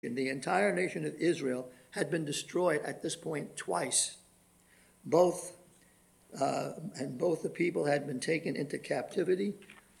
The entire nation of Israel had been destroyed at this point twice. Both the people had been taken into captivity.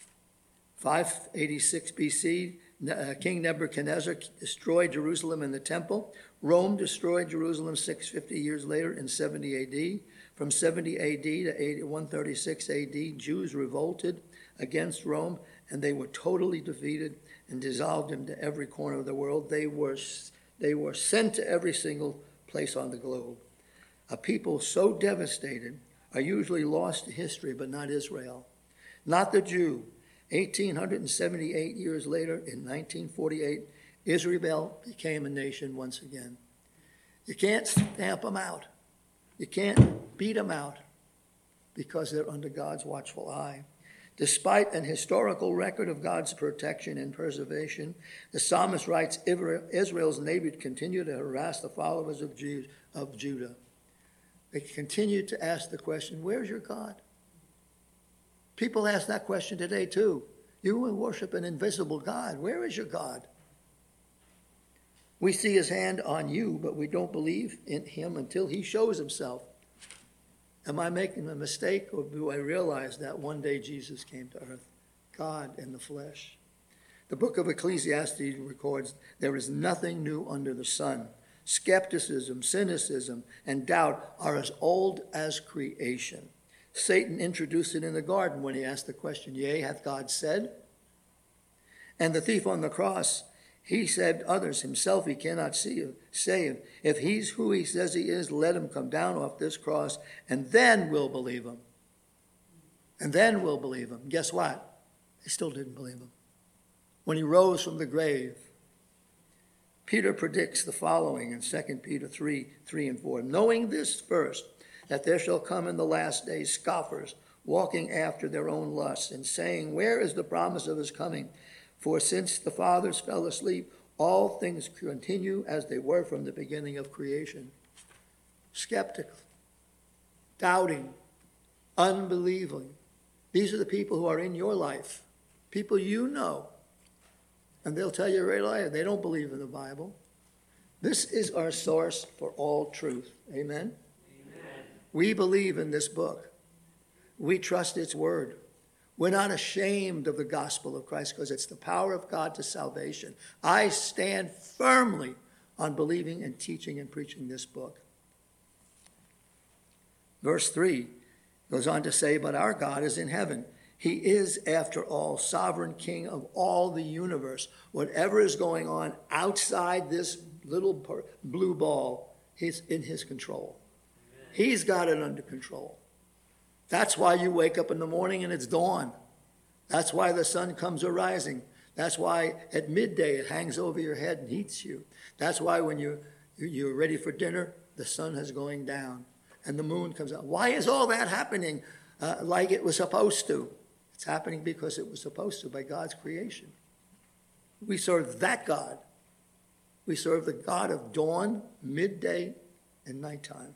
586 BC, King Nebuchadnezzar destroyed Jerusalem and the temple. Rome destroyed Jerusalem 650 years later in 70 AD. From 70 AD to 136 AD, Jews revolted against Rome, and they were totally defeated and dissolved into every corner of the world. They were sent to every single place on the globe. A people so devastated are usually lost to history, but not Israel. Not the Jew. 1878 years later, in 1948, Israel became a nation once again. You can't stamp them out. You can't beat them out because they're under God's watchful eye. Despite an historical record of God's protection and preservation, the psalmist writes, Israel's neighbors continue to harass the followers of Judah. They continue to ask the question, where's your God? People ask that question today too. You worship an invisible God. Where is your God? We see his hand on you, but we don't believe in him until he shows himself. Am I making a mistake, or do I realize that one day Jesus came to earth, God in the flesh? The book of Ecclesiastes records, there is nothing new under the sun. Skepticism, cynicism, and doubt are as old as creation. Satan introduced it in the garden when he asked the question, yea, hath God said? And the thief on the cross, he said others, himself he cannot save. If he's who he says he is, let him come down off this cross, and then we'll believe him. And then we'll believe him. Guess what? They still didn't believe him. When he rose from the grave, Peter predicts the following in 2 Peter 3 and 4. Knowing this first, that there shall come in the last days scoffers, walking after their own lusts, and saying, where is the promise of his coming? For since the fathers fell asleep, all things continue as they were from the beginning of creation. Skeptical, doubting, unbelieving. These are the people who are in your life, people you know. And they'll tell you right away, they don't believe in the Bible. This is our source for all truth. Amen? We believe in this book. We trust its word. We're not ashamed of the gospel of Christ because it's the power of God to salvation. I stand firmly on believing and teaching and preaching this book. Verse 3 goes on to say, but our God is in heaven. He is, after all, sovereign king of all the universe. Whatever is going on outside this little blue ball, he's in his control. He's got it under control. That's why you wake up in the morning and it's dawn. That's why the sun comes arising. That's why at midday it hangs over your head and heats you. That's why when you're ready for dinner, the sun is going down and the moon comes out. Why is all that happening like it was supposed to? It's happening because it was supposed to by God's creation. We serve that God. We serve the God of dawn, midday, and nighttime.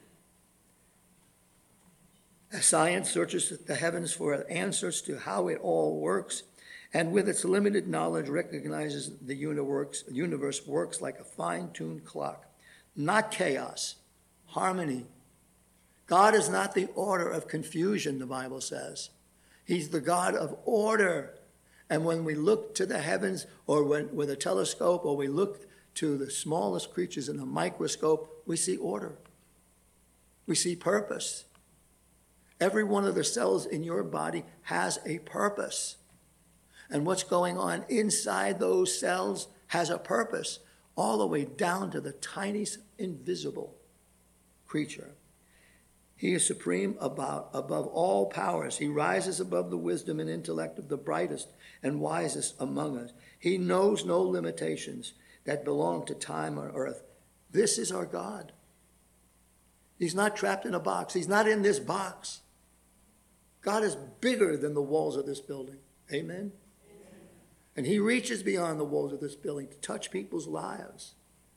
As science searches the heavens for answers to how it all works, and with its limited knowledge recognizes the universe works like a fine-tuned clock, not chaos, harmony. God is not the order of confusion, the Bible says. He's the God of order. And when we look to the heavens, or with a telescope, or we look to the smallest creatures in a microscope, we see order. We see purpose. Every one of the cells in your body has a purpose. And what's going on inside those cells has a purpose, all the way down to the tiniest invisible creature. He is supreme above all powers. He rises above the wisdom and intellect of the brightest and wisest among us. He knows no limitations that belong to time or earth. This is our God. He's not trapped in a box. He's not in this box. God is bigger than the walls of this building. Amen? And he reaches beyond the walls of this building to touch people's lives.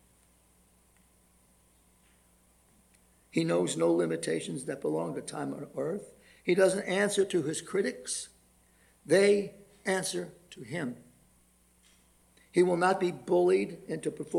He knows no limitations that belong to time or earth. He doesn't answer to his critics. They answer to him. He will not be bullied into performing